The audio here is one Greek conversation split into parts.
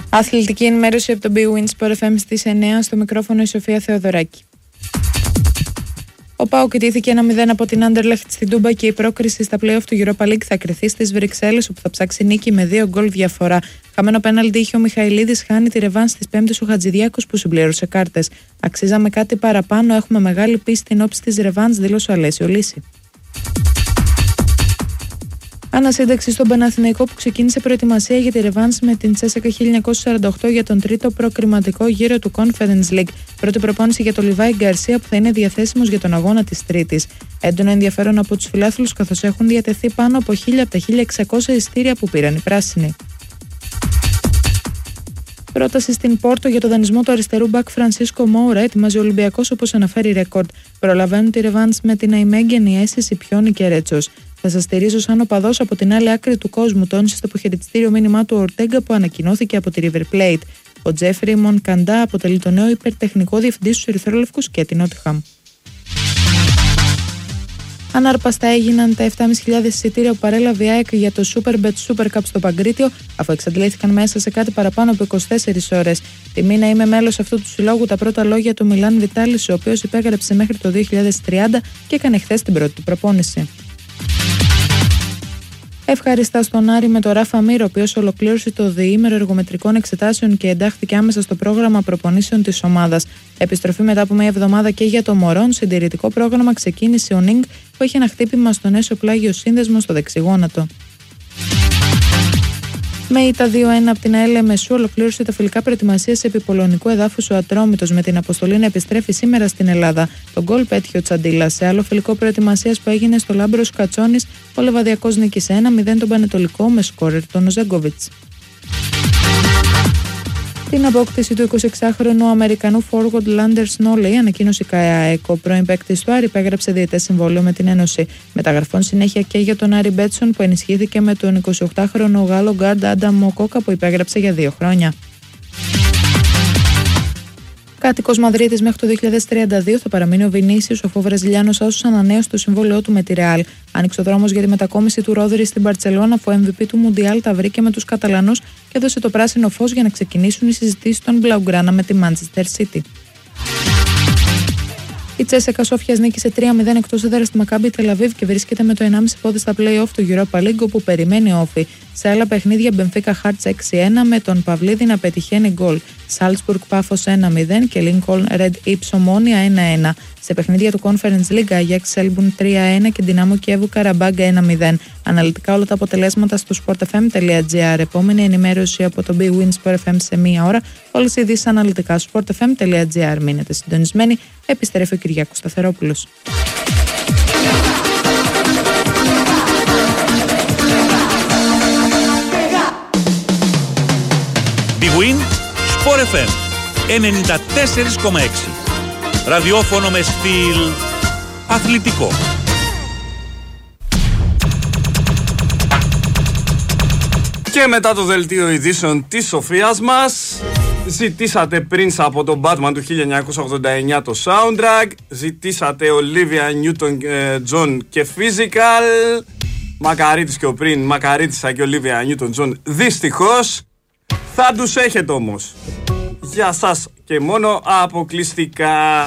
Αθλητική ενημέρωση από τον Bwin Sport FM στις 9, στο μικρόφωνο η Σοφία Θεοδωράκη. Ο ΠΑΟΚ ιτήθηκε 1-0 από την Anderlecht στην Τούμπα και η πρόκριση στα play-off του Europa League θα κριθεί στις Βρυξέλλες, όπου θα ψάξει νίκη με 2 γκολ διαφορά. Χαμένο πέναλτι είχε ο Μιχαηλίδης, χάνει τη ρεβάνς της Πέμπτης ο Χατζηδιάκος που συμπλήρωσε κάρτες. Αξίζαμε κάτι παραπάνω, έχουμε μεγάλη πίστη στην όψη της ρεβάνς, δήλωσε ο Αλέσιο Λύση. Ανασύνταξη στον Παναθηναϊκό που ξεκίνησε προετοιμασία για τη ρεβάνς με την Τσέσσεκα 1948 για τον τρίτο προκριματικό γύρο του Conference League. Πρώτη προπόνηση για τον Λιβάη Γκαρσία που θα είναι διαθέσιμος για τον αγώνα της Τρίτης. Έντονο ενδιαφέρον από τους φιλάθλους καθώς έχουν διατεθεί πάνω από 1.000 από τα 1.600 εισιτήρια που πήραν οι πράσινοι. Πρόταση στην Πόρτο για το δανεισμό του αριστερού μπακ Φρανσίσκο Μόουρα ετοιμάζει ο Ολυμπιακός, όπως αναφέρει Ρεκόρντ. Προλαβαίνουν τη ρεβάνς με την Αϊμέγγεν, η Αίσθηση Πιόνι και Ρέτσος. Θα σας στηρίζω σαν οπαδός από την άλλη άκρη του κόσμου, τόνισε στο αποχαιρετιστήριο μήνυμά του Ορτέγκα που ανακοινώθηκε από τη River Plate. Ο Τζέφρι Μονκαντά αποτελεί το νέο υπερτεχνικό διευθυντή στους Ερυθρόλευκους και την Νότιχαμ. Ανάρπαστα έγιναν τα 7.500 εισιτήρια που παρέλαβε η ΑΕΚ για το Superbet Super Cup στο Παγκρίτιο, αφού εξαντλήθηκαν μέσα σε κάτι παραπάνω από 24 ώρες. Τιμή να είμαι μέλος αυτού του συλλόγου, τα πρώτα λόγια του Μιλάν Βιτάλης, ο οποίος υπέγραψε μέχρι το 2030 και έκανε χθες την πρώτη του προπόνηση. Ευχαριστά στον Άρη με τον Ράφα Μύρο, ο οποίος ολοκλήρωσε το διήμερο εργομετρικών εξετάσεων και εντάχθηκε άμεσα στο πρόγραμμα προπονήσεων της ομάδας. Επιστροφή μετά από μια εβδομάδα και για το Μωρόν. Συντηρητικό πρόγραμμα ξεκίνησε ο Νίνγκ, που έχει ένα χτύπημα στον έσω πλάγιο σύνδεσμο στο δεξιγόνατο. Με ήττα 2-1 από την ΑΕΛ Μεσού ολοκλήρωσε τα φιλικά προετοιμασίας επιπολωνικού εδάφους ο Ατρόμητος, με την αποστολή να επιστρέφει σήμερα στην Ελλάδα. Τον γκολ πέτυχε ο Τσαντίλας. Σε άλλο φιλικό προετοιμασίας που έγινε στο Λάμπρος Κατσόνης, ο Λεβαδιακός νίκησε 1-0 τον Πανετολικό με σκόρερ τον Ζέγκοβιτς. Την απόκτηση του 26χρονου Αμερικανού forward Landers Νόλεϊ ανακοίνωσε η ΚΑΕΑΕΚ. Ο πρώην παίκτης του Άρη υπέγραψε διετές συμβόλαιο με την Ένωση. Μεταγραφών συνέχεια και για τον Άρη Μπέτσον, που ενισχύθηκε με τον 28χρονο Γάλλο γκάρντ Άνταμ Μοκόκα, που υπέγραψε για 2 χρόνια. Κάτοικος Μαδρίτης μέχρι το 2032 θα παραμείνει ο Βινίσιος, αφού ο Βραζιλιάνος άσωσε ανανέωσε το συμβόλαιό του με τη Ρεάλ. Άνοιξε ο δρόμος για τη μετακόμιση του Ρόδρυ στην Μπαρτσελώνα, αφού ο MVP του Μουντιάλ τα βρήκε με τους Καταλανούς και έδωσε το πράσινο φως για να ξεκινήσουν οι συζητήσεις των Μπλαουγκράνα με τη Manchester City. Η Τσέσσεκα Σόφιας νίκησε 3-0 εκτός έδρας στη Μακάμπι Τελαβίβ και βρίσκεται με το 1,5 πόδι στα play-off του Europa League, όπου περιμένει όφη. Σε άλλα παιχνίδια, Μπενφίκα Χάρτς 6-1 με τον Παυλίδη να πετυχαίνει γκολ. Σάλτσμπουργκ Πάφος 1-0 και Λίνκολν Ρεντ Ήψο Ομόνια 1-1. Σε παιχνίδια του Conference League, Αγιάξ Σέλμπουν 3-1 και Ντινάμο Κιέβου Καραμπάγκα 1-0. Αναλυτικά όλα τα αποτελέσματα στο sportfm.gr. Επόμενη ενημέρωση από το Bwin Sport FM σε μία ώρα. Όλες οι ειδήσεις αναλυτικά στο sportfm.gr. Μείνετε συντονισμένοι. Επιστρέφει ο Κυριάκος Σταθερόπουλος. Bwin Sport FM 94,6. Ραδιόφωνο με στυλ αθλητικό. Και μετά το δελτίο ειδήσεων της Σοφίας μας, ζητήσατε Prince από τον Batman του 1989 το soundtrack, ζητήσατε Olivia Newton-John και Physical, μακαρίτης και ο Prince, μακαρίτησα και Olivia Newton-John, δυστυχώς θα τους έχετε όμως. Για σας και μόνο αποκλειστικά.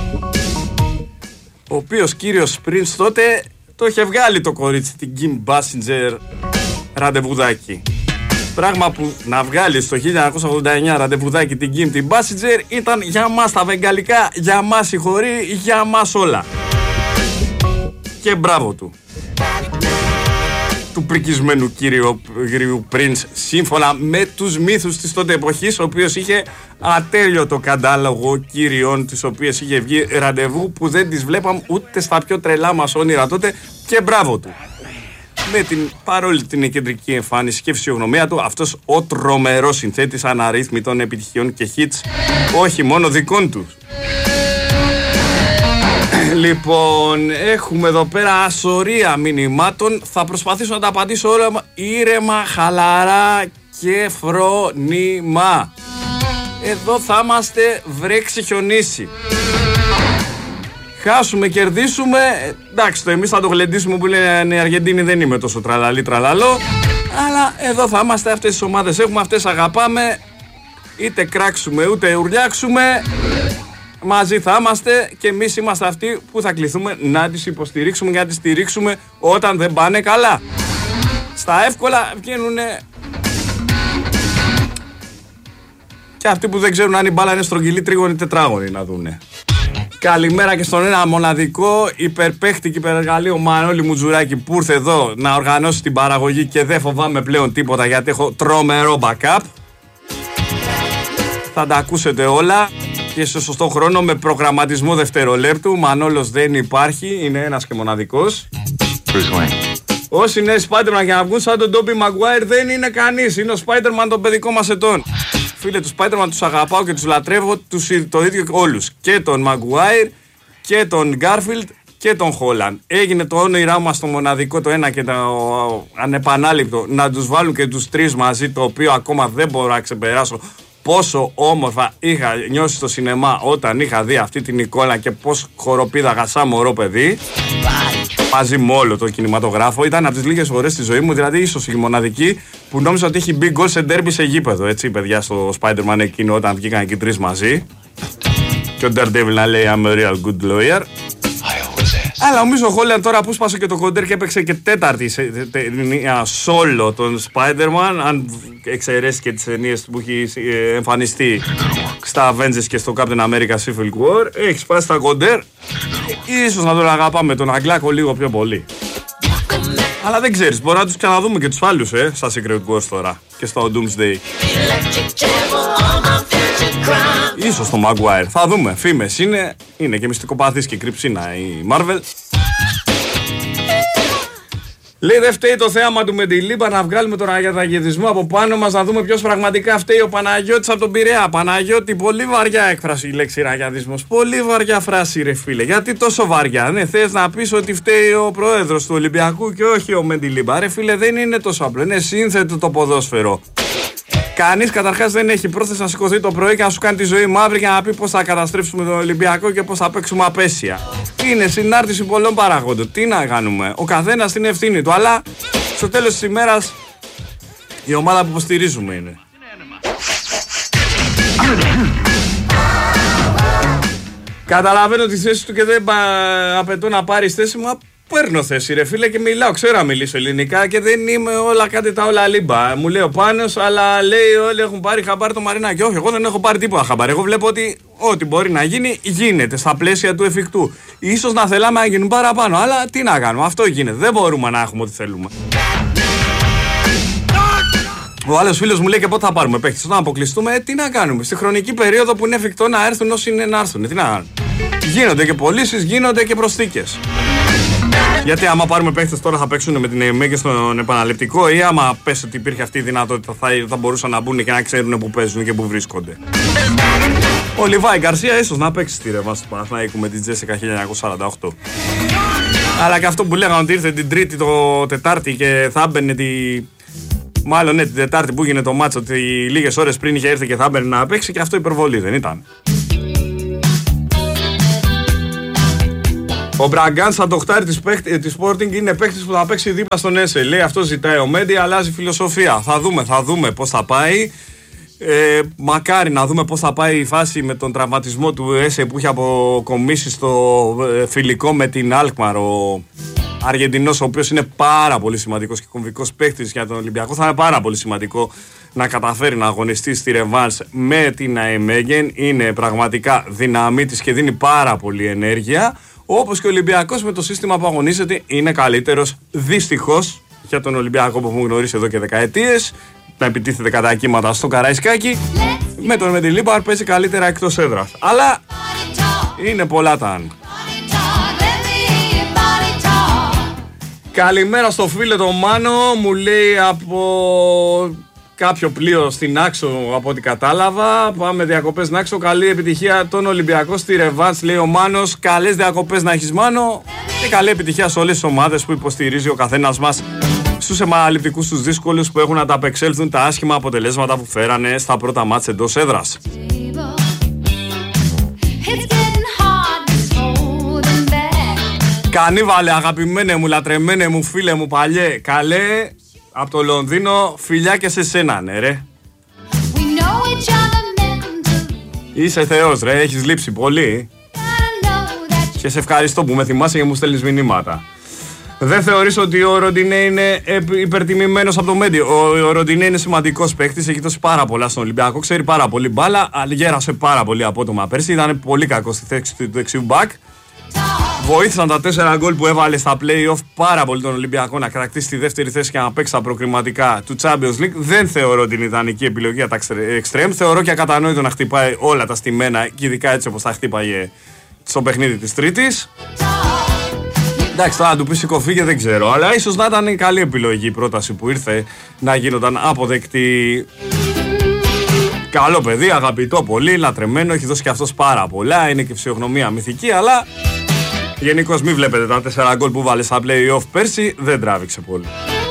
Ο οποίος κύριος Prince τότε το είχε βγάλει το κορίτσι, την Kim Basinger, ραντεβουδάκι. Πράγμα που να βγάλει στο 1989 ραντεβουδάκι την Kim την Basinger ήταν για μας τα βεγγαλικά, για μας η χωρή, για μας όλα. Και μπράβο του. Του πρικισμένου κύριου Prince, σύμφωνα με τους μύθους της τότε εποχής, ο οποίος είχε ατέλειωτο κατάλογο κύριων, τις οποίες είχε βγει ραντεβού που δεν τις βλέπαμε ούτε στα πιο τρελά μας όνειρα τότε, και μπράβο του. Με την παρόλη την κεντρική εμφάνιση και φυσιογνωμία του, αυτός ο τρομερός συνθέτης αναρρύθμιτων επιτυχιών και hits, όχι μόνο δικών του. Λοιπόν, έχουμε εδώ πέρα σωρία μηνυμάτων. Θα προσπαθήσω να τα απαντήσω όλα ήρεμα, χαλαρά και φρόνημα. Εδώ θα είμαστε βρέξει χιονίσει. Χάσουμε, κερδίσουμε. Εντάξει, το εμείς θα το γλεντήσουμε που λένε οι Αργεντίνοι, δεν είμαι τόσο τραλαλή τραλαλό. Αλλά εδώ θα είμαστε, αυτές τις ομάδες έχουμε, αυτές αγαπάμε. είτε κράξουμε ούτε ουρλιάξουμε, μαζί θα είμαστε και εμείς είμαστε αυτοί που θα κληθούμε να τις υποστηρίξουμε και να τις στηρίξουμε όταν δεν πάνε καλά. Στα εύκολα βγαίνουνε και αυτοί που δεν ξέρουν αν η μπάλα είναι στρογγυλή, τρίγωνη, τετράγωνη να δούνε. Καλημέρα και στον ένα μοναδικό υπερπαίχτη και υπεργαλείο Μανώλη Μουτζουράκη που ήρθε εδώ να οργανώσει την παραγωγή και δεν φοβάμαι πλέον τίποτα γιατί έχω τρομερό backup. Θα τα ακούσετε όλα και στο σωστό χρόνο με προγραμματισμό δευτερολέπτου. Μανώλος δεν υπάρχει, είναι ένας και μοναδικός. Όσοι είναι Spider-Man και να βγουν σαν τον Tobey Maguire δεν είναι κανείς. Είναι ο Spider-Man των παιδικών μας ετών. Φίλε, τους Spider-Man τους αγαπάω και τους λατρεύω το ίδιο όλους. Και τον Maguire και τον Garfield και τον Holland. Έγινε το όνειρά μας το μοναδικό, το ένα και το ανεπανάληπτο, να τους βάλουν και τους τρεις μαζί, το οποίο ακόμα δεν μπορώ να ξεπεράσω. Πόσο όμορφα είχα νιώσει στο σινεμά όταν είχα δει αυτή την εικόνα και πώς χοροπήδαγα σαν μωρό παιδί. Μαζί με όλο το κινηματογράφο. Ήταν από τις λίγες φορές στη ζωή μου, δηλαδή ίσως η μοναδική, που νόμιζα ότι έχει μπει γκολ σε ντέρμπι σε γήπεδο. Έτσι, παιδιά, στο Spider-Man εκείνο όταν βγήκαν και οι τρεις μαζί. Και ο Daredevil να λέει I'm a real good lawyer. Αλλά νομίζω ο Holland τώρα που σπάσε και το κοντέρ και έπαιξε και τέταρτη ταινία solo τον Spider-Man, αν εξαιρέσει και τις ταινίες που έχει εμφανιστεί στα Avengers και στο Captain America Civil War, έχει σπάσει τα κοντέρ. Ίσως να τον αγαπάμε τον Αγγλάκο λίγο πιο πολύ. Αλλά δεν ξέρεις, μπορεί να τους ξαναδούμε και τους άλλους στα Secret Wars τώρα και στο Doomsday. Ίσως το Maguire, θα δούμε, φήμες είναι και μυστικοπαθής και κρυψίνα η Marvel. Λέει δεν φταίει το θέαμα του Μεντιλίμπα να βγάλουμε τον αγιαταγεδισμό από πάνω μας, να δούμε ποιος πραγματικά φταίει. Ο Παναγιώτης από τον Πειραιά. Παναγιώτη, πολύ βαριά έκφραση η λέξη αγιατισμός. Πολύ βαριά φράση ρε φίλε. Γιατί τόσο βαριά? Ναι, θες να πεις ότι φταίει ο πρόεδρος του Ολυμπιακού και όχι ο Μεντιλίμπα? Ρε φίλε, δεν είναι τόσο απλό. Είναι σύνθετο το ποδόσφαιρο. Κανείς καταρχάς δεν έχει πρόθεση να σηκωθεί το πρωί και να σου κάνει τη ζωή μαύρη για να πει πώς θα καταστρέψουμε τον Ολυμπιακό και πώς θα παίξουμε απέσια. Είναι συνάρτηση πολλών παραγόντων. Τι να κάνουμε? Ο καθένας την ευθύνη του. Αλλά στο τέλος της ημέρας η ομάδα που υποστηρίζουμε είναι. Καταλαβαίνω τη θέση του και δεν απαιτώ να πάρει θέση μου. Παίρνω θέση ρε φίλε και μιλάω, ξέρω να μιλήσω ελληνικά και δεν είμαι όλα κάτι τα όλα λίμπα. Μου λέει ο Πάνος, αλλά λέει όλοι έχουν πάρει χαμπάρι το Μαρινάκι. Όχι, εγώ δεν έχω πάρει τίποτα χαμπάρι. Εγώ βλέπω ότι ό,τι μπορεί να γίνει, γίνεται στα πλαίσια του εφικτού. Ίσως να θέλαμε να γίνουν παραπάνω, αλλά τι να κάνουμε, αυτό γίνεται. Δεν μπορούμε να έχουμε ό,τι θέλουμε. Ο άλλος φίλος μου λέει και πότε θα πάρουμε παίχτες. Όταν αποκλειστούμε, τι να κάνουμε. Στη χρονική περίοδο που είναι εφικτό να έρθουν όσοι είναι να έρθουν. Τι να κάνουμε. Γίνονται και πωλήσεις, γίνονται και προσθήκες. Γιατί άμα πάρουμε παίχτες τώρα θα παίξουν με την ΕΜΕ και στον επαναληπτικό, ή άμα πες ότι υπήρχε αυτή η δυνατότητα θα μπορούσαν να μπουν και να ξέρουν που παίζουν και που βρίσκονται. Ο Λιβάη Γκαρσία ίσως να παίξει στη ρεύμα του Παναθηναϊκού με την Τζέσικα 1948. Αλλά και αυτό που λέγανε ότι ήρθε την Τρίτη το Τετάρτη και θα έμπαινε μάλλον την Τετάρτη που έγινε το μάτσο, ότι λίγες ώρες πριν είχε έρθει και θα έμπαινε να παίξει, και αυτό υπερβολή δεν ήταν. Ο Μπραγκάνσα, το χτάρι της Sporting, είναι παίκτης που θα παίξει δίπλα στον Έσε. Λέει αυτό ζητάει ο Μέντι, αλλάζει φιλοσοφία. Θα δούμε πώς θα πάει. Μακάρι να δούμε πώς θα πάει η φάση με τον τραυματισμό του Έσε που είχε αποκομίσει στο φιλικό με την Αλκμαρ. Ο Αργεντινός, ο οποίος είναι πάρα πολύ σημαντικός και κομβικός παίκτης για τον Ολυμπιακό. Θα είναι πάρα πολύ σημαντικό να καταφέρει να αγωνιστεί στη ρεβάνς με την ΑΕΜΕΓΕΝ. Είναι πραγματικά δυναμίτης και δίνει πάρα πολύ ενέργεια. Όπως και ο Ολυμπιακός με το σύστημα που αγωνίζεται είναι καλύτερος, δυστυχώς, για τον Ολυμπιακό που έχουμε γνωρίσει εδώ και δεκαετίες, να επιτίθεται κατά κύματα στο Καραϊσκάκι. Με τον Μεντιλίμπαρ παίζει καλύτερα εκτός έδρας. Αλλά είναι πολλά τα αν. Καλημέρα στο φίλο τον Μάνο, μου λέει από κάποιο πλοίο στην Άξο από ό,τι κατάλαβα. Πάμε διακοπές στην Άξο. Καλή επιτυχία τον Ολυμπιακό στη ρεβάνς, λέει ο Μάνος. Καλές διακοπές να έχεις, Μάνο. Και καλή επιτυχία σε όλες τις ομάδες που υποστηρίζει ο καθένας μας στους επαναληπτικούς, τους δύσκολους που έχουν να τα απεξέλθουν τα άσχημα αποτελέσματα που φέρανε στα πρώτα μάτς εντός έδρας. Κανίβαλε, αγαπημένε μου, λατρεμένε μου, φίλε μου, παλιέ, καλέ. Από το Λονδίνο, φιλιά και σε σένα, ναι ρε. Είσαι θεός ρε, έχεις λείψει πολύ. Και σε ευχαριστώ που με θυμάσαι και μου στέλνεις μηνύματα. Δεν θεωρείς ότι ο Ροντινέ είναι υπερτιμημένος από το Μέντι? Ο Ροντινέ είναι σημαντικός παίκτης, έχει δώσει πάρα πολλά στον Ολυμπιακό, ξέρει πάρα πολύ μπάλα, αλλά γέρασε πάρα πολύ απότομα πέρσι. Ήταν πολύ κακό στη θέση του δεξιού μπακ. Βοήθησαν τα 4 γκολ που έβαλε στα play-off πάρα πολύ τον Ολυμπιακό να κρατήσει τη δεύτερη θέση και να παίξει τα προκριματικά του Champions League. Δεν θεωρώ την ιδανική επιλογή για τα extreme. Θεωρώ και ακατανόητο να χτυπάει όλα τα στημένα, και ειδικά έτσι όπως τα χτύπαγε στο παιχνίδι της Τρίτης. Εντάξει, τώρα να του πει σηκωφίγε δεν ξέρω, αλλά ίσως να ήταν καλή επιλογή η πρόταση που ήρθε να γίνονταν αποδεκτή. Καλό παιδί, αγαπητό πολύ, λατρεμένο, έχει δώσει και αυτός πάρα πολλά, είναι και φυσιογνωμία μυθική, αλλά γενικώς μην βλέπετε τα 4 γκολ που βάλε στα play-off πέρσι, δεν τράβηξε πολύ.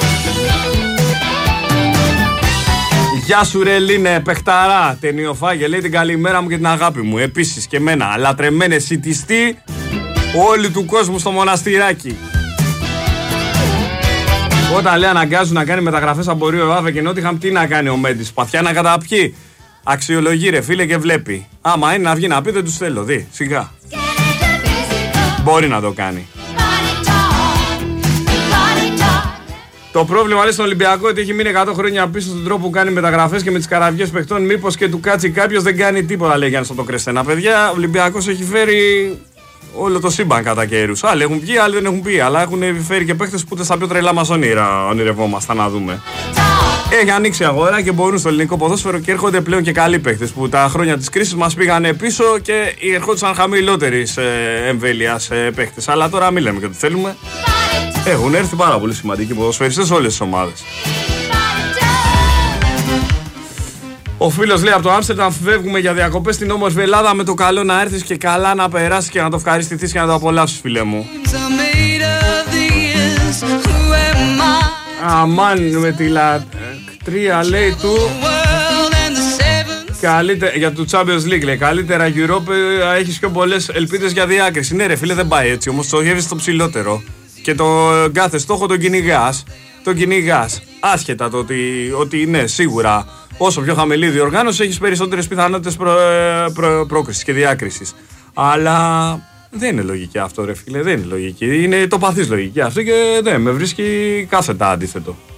Γεια σου ρε Λίνε, παιχταρά, ταινιοφάγε, λέει την καλημέρα μου και την αγάπη μου. Επίσης και εμένα, λατρεμένε σιτιστή όλοι του κόσμου στο μοναστηράκι. Όταν λέει αναγκάζουν να κάνει μεταγραφές από Ρίο Αβε και Νότιχαμ, τι να κάνει ο Μέντις? Παθιά να καταπιεί. Αξιολογεί ρε φίλε και βλέπει. Άμα είναι να βγει να πει, δεν τους θέλω, δει, σιγά. Μπορεί να το κάνει. Το πρόβλημα λέει στον Ολυμπιακό ότι έχει μείνει 100 χρόνια πίσω στον τρόπο που κάνει μεταγραφές και με τις καραβιές παιχτών. Μήπως και του κάτσει κάποιος, δεν κάνει τίποτα, λέει Γιάννης από το Κρεστένα. Παιδιά, ο Ολυμπιακός έχει φέρει όλο το σύμπαν κατά καιρούς. Άλλοι έχουν βγει, άλλοι δεν έχουν πει. Αλλά έχουν φέρει και παίχτες που ούτε στα πιο τρελά μας όνειρα ονειρευόμασταν να δούμε. Έχει ανοίξει αγορά και μπορούν στο ελληνικό ποδόσφαιρο και έρχονται πλέον και καλοί παίχτες που τα χρόνια της κρίσης μας πήγανε πίσω και ερχόντουσαν χαμηλότερης εμβέλειας παίχτες. Αλλά τώρα μην λέμε και τι θέλουμε. Έχουν έρθει πάρα πολύ σημαντικοί ποδοσφαιριστές σε όλες τις ομάδες. Ο φίλος λέει από το Άμστερνταμ φεύγουμε για διακοπές στην όμορφη Ελλάδα, με το καλό να έρθεις και καλά να περάσεις και να το ευχαριστηθείς και να το απολαύσεις, φίλε μου. Αμάν με τη λατρεία λέει του για το Champions League, λέει καλύτερα Europa, έχεις πιο πολλές ελπίδες για διάκριση. Ναι ρε φίλε, δεν πάει έτσι, όμως στοχεύεις στο ψηλότερο και τον κάθε στόχο τον κυνηγάς. Άσχετα το ότι ναι, σίγουρα όσο πιο χαμηλή διοργάνωση έχεις περισσότερες πιθανότητες πρόκρισης και διάκρισης. Αλλά δεν είναι λογική αυτό ρε φίλε, δεν είναι λογική. Είναι το παθής λογική αυτή και δεν με βρίσκει κάθετα αντίθετο.